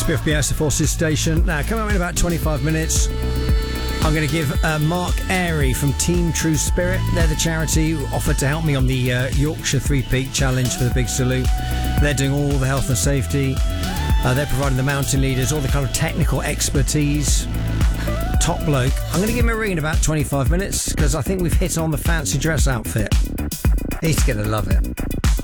Spiff the Forces station. Now, coming up in about 25 minutes, I'm going to give Mark Airy from Team True Spirit. They're the charity who offered to help me on the Yorkshire Three Peak Challenge for the Big Salute. They're doing all the health and safety. They're providing the mountain leaders, all the kind of technical expertise. Top bloke. I'm going to give him a ring in about 25 minutes because I think we've hit on the fancy dress outfit. He's going to love it.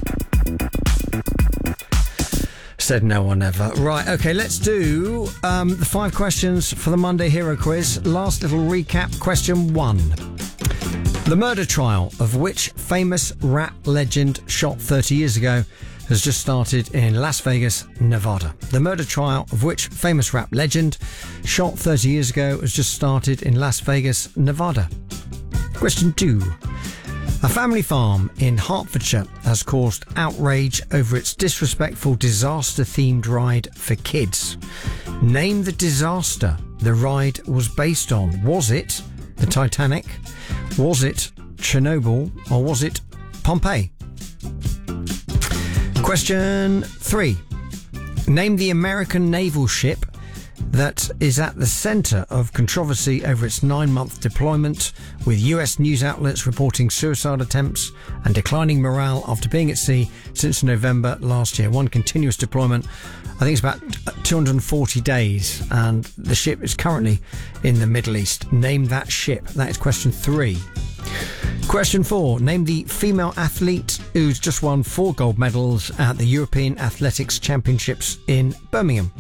Said no one ever. Right, okay, let's do the 5 questions for the Monday Hero Quiz. Last little recap. Question 1. The murder trial of which famous rap legend shot 30 years ago has just started in Las Vegas, Nevada. The murder trial of which famous rap legend shot 30 years ago has just started in Las Vegas, Nevada. Question 2. A family farm in Hertfordshire has caused outrage over its disrespectful disaster-themed ride for kids. Name the disaster the ride was based on. Was it the Titanic? Was it Chernobyl? Or was it Pompeii? Question 3. Name the American naval ship that is at the centre of controversy over its 9-month deployment, with US news outlets reporting suicide attempts and declining morale after being at sea since November last year. One continuous deployment, I think it's about 240 days, and the ship is currently in the Middle East. Name that ship. That is question 3. Question 4. Name the female athlete who's just won 4 gold medals at the European Athletics Championships in Birmingham.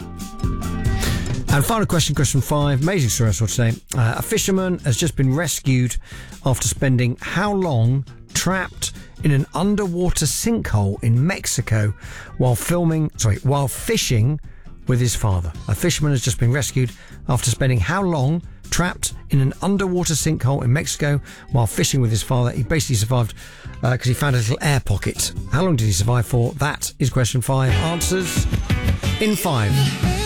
And final question, question 5. Amazing story I saw today. A fisherman has just been rescued after spending how long trapped in an underwater sinkhole in Mexico while fishing with his father. A fisherman has just been rescued after spending how long trapped in an underwater sinkhole in Mexico while fishing with his father. He basically survived because he found a little air pocket. How long did he survive for? That is question 5. Answers in 5.